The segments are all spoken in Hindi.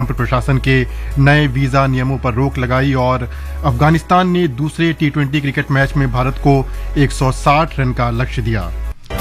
ट्रंप प्रशासन के नए वीजा नियमों पर रोक लगाई और अफगानिस्तान ने दूसरे T20 क्रिकेट मैच में भारत को 160 रन का लक्ष्य दिया।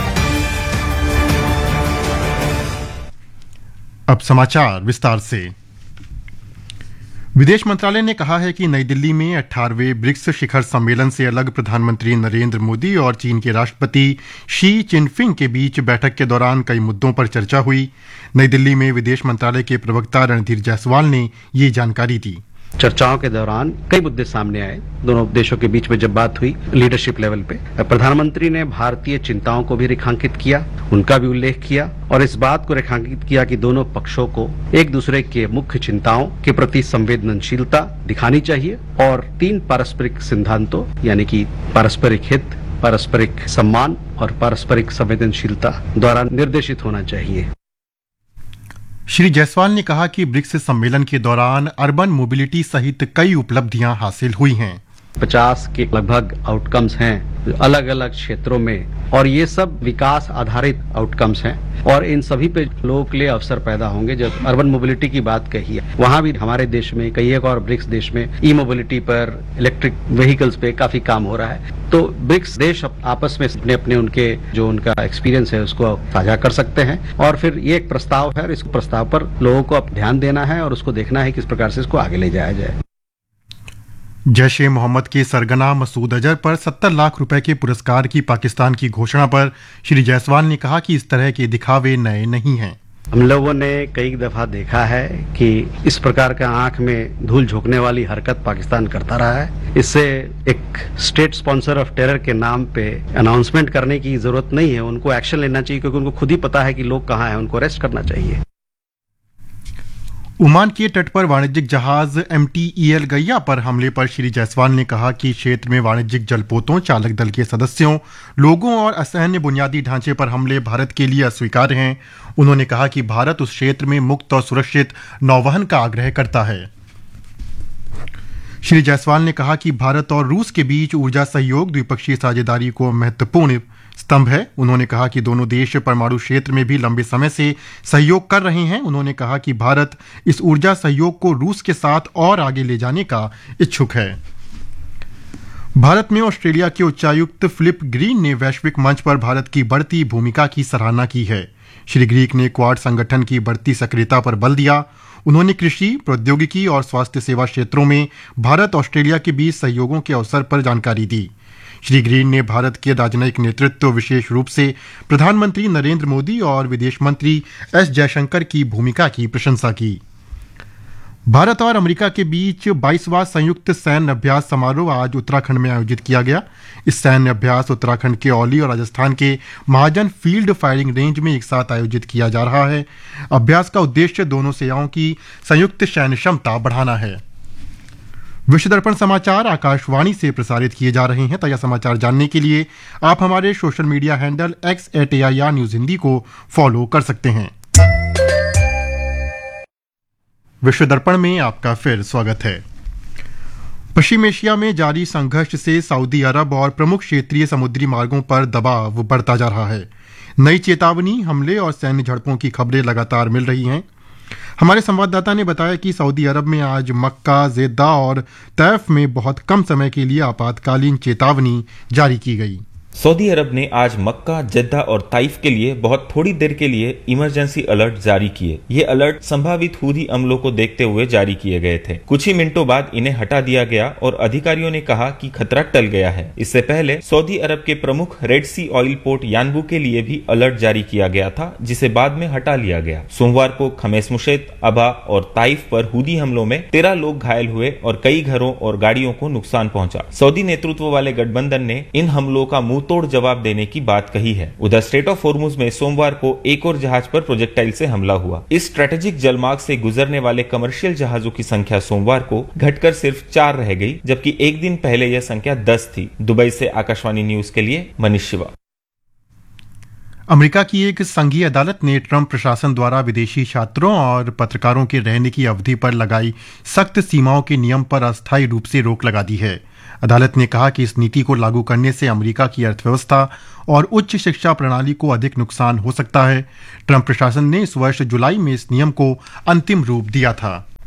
अब समाचार विस्तार से। विदेश मंत्रालय ने कहा है कि नई दिल्ली में 18वें ब्रिक्स शिखर सम्मेलन से अलग प्रधानमंत्री नरेंद्र मोदी और चीन के राष्ट्रपति शी चिनफिंग के बीच बैठक के दौरान कई मुद्दों पर चर्चा हुई। नई दिल्ली में विदेश मंत्रालय के प्रवक्ता रणधीर जायसवाल ने ये जानकारी दी। चर्चाओं के दौरान कई मुद्दे सामने आए। दोनों देशों के बीच में जब बात हुई लीडरशिप लेवल पे, प्रधानमंत्री ने भारतीय चिंताओं को भी रेखांकित किया, उनका भी उल्लेख किया और इस बात को रेखांकित किया कि दोनों पक्षों को एक दूसरे के मुख्य चिंताओं के प्रति संवेदनशीलता दिखानी चाहिए और 3 पारस्परिक सिद्धांतों यानी कि पारस्परिक हित, पारस्परिक सम्मान और पारस्परिक संवेदनशीलता द्वारा निर्देशित होना चाहिए। श्री जायसवाल ने कहा कि ब्रिक्स सम्मेलन के दौरान अर्बन मोबिलिटी सहित कई उपलब्धियां हासिल हुई हैं। 50 के लगभग आउटकम्स हैं अलग अलग क्षेत्रों में और ये सब विकास आधारित आउटकम्स हैं और इन सभी पे लोगों के लिए अवसर पैदा होंगे। जब अर्बन मोबिलिटी की बात कही है, वहां भी हमारे देश में कई एक और ब्रिक्स देश में ई मोबिलिटी पर, इलेक्ट्रिक व्हीकल्स पे काफी काम हो रहा है। तो ब्रिक्स देश आपस में अपने अपने उनके जो उनका एक्सपीरियंस है उसको साझा कर सकते हैं और फिर ये एक प्रस्ताव है और इस प्रस्ताव पर लोगों को अब ध्यान देना है और उसको देखना है किस प्रकार से इसको आगे ले जाया जाए। जैश ए मोहम्मद के सरगना मसूद अजहर पर 70 लाख रुपए के पुरस्कार की पाकिस्तान की घोषणा पर श्री जायसवाल ने कहा कि इस तरह के दिखावे नए नहीं हैं। हम लोगों ने कई दफा देखा है कि इस प्रकार का आंख में धूल झोंकने वाली हरकत पाकिस्तान करता रहा है। इससे एक स्टेट स्पॉन्सर ऑफ टेरर के नाम पे अनाउंसमेंट करने की जरूरत नहीं है। उनको एक्शन लेना चाहिए क्योंकि उनको खुद ही पता है कि लोग कहाँ हैं, उनको अरेस्ट करना चाहिए। ओमान के तट पर वाणिज्यिक जहाज MTEL गैया पर हमले पर श्री जायसवाल ने कहा कि क्षेत्र में वाणिज्यिक जलपोतों, चालक दल के सदस्यों, लोगों और असैन्य बुनियादी ढांचे पर हमले भारत के लिए अस्वीकार्य हैं। उन्होंने कहा कि भारत उस क्षेत्र में मुक्त और सुरक्षित नौवहन का आग्रह करता है। श्री जायसवाल ने कहा कि भारत और रूस के बीच ऊर्जा सहयोग द्विपक्षीय साझेदारी को महत्वपूर्ण स्तंभ है। उन्होंने कहा कि दोनों देश परमाणु क्षेत्र में भी लंबे समय से सहयोग कर रहे हैं। उन्होंने कहा कि भारत इस ऊर्जा सहयोग को रूस के साथ और आगे ले जाने का इच्छुक है। भारत में ऑस्ट्रेलिया के उच्चायुक्त फिलिप ग्रीन ने वैश्विक मंच पर भारत की बढ़ती भूमिका की सराहना की है। श्री ग्रीन ने क्वाड संगठन की बढ़ती सक्रियता पर बल दिया। उन्होंने कृषि, प्रौद्योगिकी और स्वास्थ्य सेवा क्षेत्रों में भारत ऑस्ट्रेलिया के बीच सहयोगों के अवसर पर जानकारी दी। श्री ग्रीन ने भारत के राजनयिक नेतृत्व, विशेष रूप से प्रधानमंत्री नरेंद्र मोदी और विदेश मंत्री S जयशंकर की भूमिका की प्रशंसा की। भारत और अमेरिका के बीच 22वां संयुक्त सैन्य अभ्यास समारोह आज उत्तराखंड में आयोजित किया गया। इस सैन्य अभ्यास उत्तराखंड के औली और राजस्थान के महाजन फील्ड फायरिंग रेंज में एक साथ आयोजित किया जा रहा है। अभ्यास का उद्देश्य दोनों सेनाओं की संयुक्त सैन्य क्षमता बढ़ाना है। विश्व दर्पण समाचार आकाशवाणी से प्रसारित किए जा रहे हैं। ताजा समाचार जानने के लिए आप हमारे social media handle X@AIR news Hindi को फॉलो कर सकते हैं। विश्व दर्पण में आपका फिर स्वागत है। पश्चिम एशिया में जारी संघर्ष से सऊदी अरब और प्रमुख क्षेत्रीय समुद्री मार्गों पर दबाव बढ़ता जा रहा है। नई चेतावनी, हमले और सैन्य झड़पों की खबरें लगातार मिल रही हैं। हमारे संवाददाता ने बताया कि सऊदी अरब में आज मक्का, जेद्दा और तैफ में बहुत कम समय के लिए आपातकालीन चेतावनी जारी की गई। सऊदी अरब ने आज मक्का, जेद्दा और ताइफ के लिए बहुत थोड़ी देर के लिए इमरजेंसी अलर्ट जारी किए। ये अलर्ट संभावित हूथी हमलों को देखते हुए जारी किए गए थे। कुछ ही मिनटों बाद इन्हें हटा दिया गया और अधिकारियों ने कहा कि खतरा टल गया है। इससे पहले सऊदी अरब के प्रमुख रेड सी ऑयल पोर्ट यानबू के लिए भी अलर्ट जारी किया गया था, जिसे बाद में हटा लिया गया। सोमवार को खमेस मुशेत, अबा और ताइफ पर हूथी हमलों में 13 लोग घायल हुए और कई घरों और गाड़ियों को नुकसान पहुंचा। सऊदी नेतृत्व वाले गठबंधन ने इन हमलों का मुंह तोड़ जवाब देने की बात कही है। उधर स्ट्रेट ऑफ होर्मुज में सोमवार को एक और जहाज पर प्रोजेक्टाइल से हमला हुआ। इस स्ट्रेटेजिक जलमार्ग से गुजरने वाले कमर्शियल जहाजों की संख्या सोमवार को घटकर सिर्फ 4 रह गई, जबकि एक दिन पहले यह संख्या 10 थी। दुबई से आकाशवाणी न्यूज के लिए मनीष शिवा। अमेरिका की एक संघीय अदालत ने ट्रंप प्रशासन द्वारा विदेशी छात्रों और पत्रकारों के रहने की अवधि पर लगाई सख्त सीमाओं के नियम पर अस्थायी रूप से रोक लगा दी है। अदालत ने कहा कि इस नीति को लागू करने से अमेरिका की अर्थव्यवस्था और उच्च शिक्षा प्रणाली को अधिक नुकसान हो सकता है। ट्रंप प्रशासन ने इस वर्ष जुलाई में इस नियम को अंतिम रूप दिया था।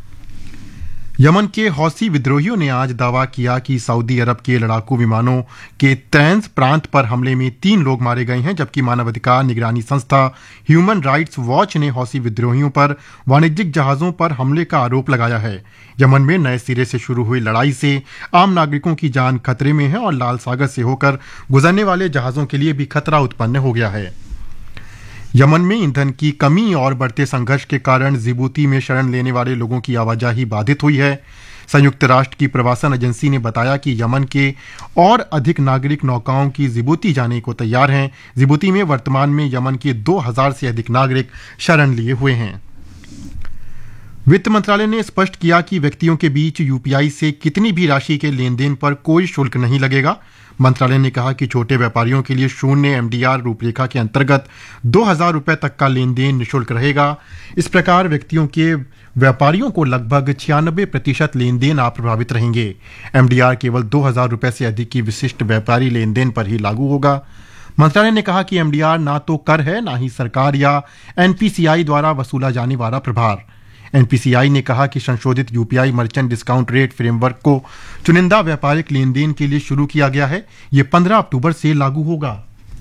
यमन के हौसी विद्रोहियों ने आज दावा किया कि सऊदी अरब के लड़ाकू विमानों के तैंज प्रांत पर हमले में 3 लोग मारे गए हैं, जबकि मानवाधिकार निगरानी संस्था ह्यूमन राइट्स वॉच ने हौसी विद्रोहियों पर वाणिज्यिक जहाजों पर हमले का आरोप लगाया है। यमन में नए सिरे से शुरू हुई लड़ाई से आम नागरिकों की जान खतरे में है और लाल सागर से होकर गुजरने वाले जहाजों के लिए भी खतरा उत्पन्न हो गया है। यमन में ईंधन की कमी और बढ़ते संघर्ष के कारण जिबूती में शरण लेने वाले लोगों की आवाजाही बाधित हुई है। संयुक्त राष्ट्र की प्रवासन एजेंसी ने बताया कि यमन के और अधिक नागरिक नौकाओं की जिबूती जाने को तैयार हैं। जिबूती में वर्तमान में यमन के 2000 से अधिक नागरिक शरण लिए हुए हैं। वित्त मंत्रालय ने स्पष्ट किया कि व्यक्तियों के बीच यूपीआई से कितनी भी राशि के लेन देन पर कोई शुल्क नहीं लगेगा। मंत्रालय ने कहा कि छोटे व्यापारियोयों के लिए 0 एमडीआर रूपरेखा के अंतर्गत 2000 रुपए तक का लेन देन निःशुल्क रहेगा। इस प्रकार व्यक्तियों के व्यापारियों को लगभग 96% लेन देन अप्रभावित रहेंगे। एमडीआर केवल 2000 रुपए से अधिक की विशिष्ट व्यापारी लेन देन पर ही लागू होगा। मंत्रालय ने कहा कि एमडीआर ना तो कर है, ना ही सरकार या एनपीसीआई द्वारा वसूला जाने वाला प्रभार। एनपीसीआई ने कहा कि संशोधित UPI merchant discount rate framework को चुनिंदा व्यापारिक लेन देन के लिए शुरू किया गया है। यह 15 अक्टूबर से लागू होगा।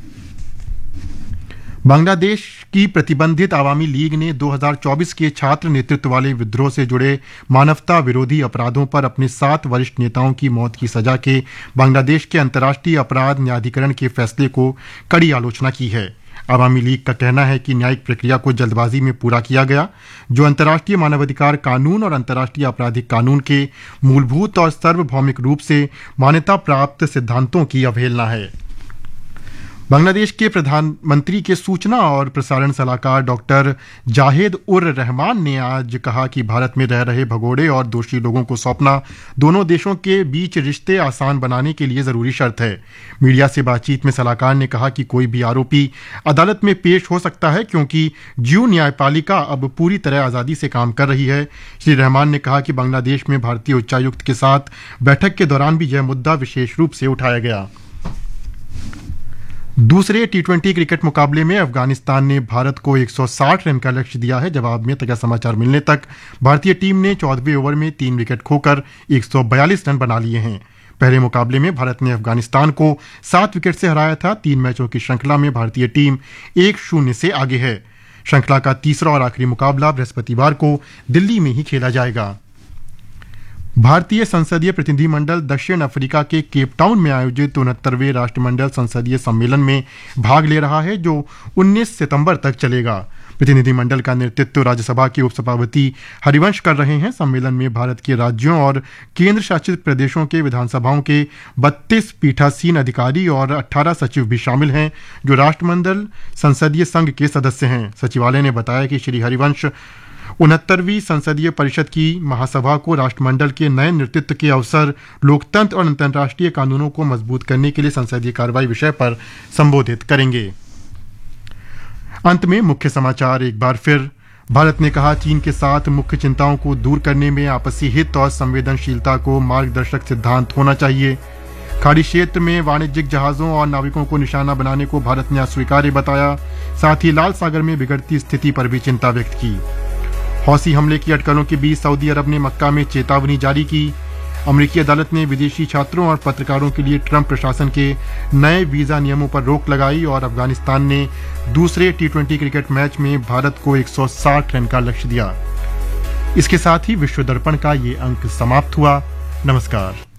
बांग्लादेश की प्रतिबंधित आवामी लीग ने 2024 के छात्र नेतृत्व वाले विद्रोह से जुड़े मानवता विरोधी अपराधों पर अपने 7 वरिष्ठ नेताओं की मौत की सजा के बांग्लादेश के अंतर्राष्ट्रीय अपराध न्यायाधिकरण के फैसले को कड़ी आलोचना की है। आवामी लीग का कहना है कि न्यायिक प्रक्रिया को जल्दबाजी में पूरा किया गया, जो अंतर्राष्ट्रीय मानवाधिकार कानून और अंतर्राष्ट्रीय आपराधिक कानून के मूलभूत और सार्वभौमिक रूप से मान्यता प्राप्त सिद्धांतों की अवहेलना है। बांग्लादेश के प्रधानमंत्री के सूचना और प्रसारण सलाहकार डॉक्टर जाहिद उर रहमान ने आज कहा कि भारत में रह रहे भगोड़े और दोषी लोगों को सौंपना दोनों देशों के बीच रिश्ते आसान बनाने के लिए जरूरी शर्त है। मीडिया से बातचीत में सलाहकार ने कहा कि कोई भी आरोपी अदालत में पेश हो सकता है, क्योंकि ज्यू न्यायपालिका अब पूरी तरह आजादी से काम कर रही है। श्री रहमान ने कहा कि बांग्लादेश में भारतीय उच्चायुक्त के साथ बैठक के दौरान भी यह मुद्दा विशेष रूप से उठाया गया। दूसरे टी20 क्रिकेट मुकाबले में अफगानिस्तान ने भारत को 160 रन का लक्ष्य दिया है। जवाब में ताजा समाचार मिलने तक भारतीय टीम ने 14वें ओवर में 3 विकेट खोकर 142 रन बना लिए हैं। पहले मुकाबले में भारत ने अफगानिस्तान को 7 विकेट से हराया था। 3 मैचों की श्रृंखला में भारतीय टीम 1-0 से आगे है। श्रृंखला का तीसरा और आखिरी मुकाबला बृहस्पतिवार को दिल्ली में ही खेला जाएगा। भारतीय संसदीय प्रतिनिधिमंडल दक्षिण अफ्रीका के केप टाउन में आयोजित 69वें राष्ट्रमंडल संसदीय सम्मेलन में भाग ले रहा है, जो 19 सितंबर तक चलेगा। प्रतिनिधिमंडल का नेतृत्व राज्यसभा के उपसभापति हरिवंश कर रहे हैं। सम्मेलन में भारत के राज्यों और केंद्र शासित प्रदेशों के विधानसभाओं के 32 पीठासीन अधिकारी और 18 सचिव भी शामिल हैं, जो राष्ट्रमंडल संसदीय संघ के सदस्य हैं। सचिवालय ने बताया कि श्री हरिवंश 69वीं संसदीय परिषद की महासभा को राष्ट्रमंडल के नए नेतृत्व के अवसर, लोकतंत्र और अंतर्राष्ट्रीय कानूनों को मजबूत करने के लिए संसदीय कार्रवाई विषय पर संबोधित करेंगे। अंत में मुख्य समाचार एक बार फिर। भारत ने कहा, चीन के साथ मुख्य चिंताओं को दूर करने में आपसी हित और संवेदनशीलता को मार्गदर्शक सिद्धांत होना चाहिए। खाड़ी क्षेत्र में वाणिज्यिक जहाजों और नाविकों को निशाना बनाने को भारत ने अस्वीकार्य बताया। साथ ही लाल सागर में बिगड़ती स्थिति पर भी चिंता व्यक्त की। हौसी हमले की अटकलों के बीच सऊदी अरब ने मक्का में चेतावनी जारी की। अमेरिकी अदालत ने विदेशी छात्रों और पत्रकारों के लिए ट्रंप प्रशासन के नए वीजा नियमों पर रोक लगाई और अफगानिस्तान ने दूसरे टी20 क्रिकेट मैच में भारत को 160 रन का लक्ष्य दिया। इसके साथ ही विश्व दर्पण का ये अंक समाप्त हुआ। नमस्कार।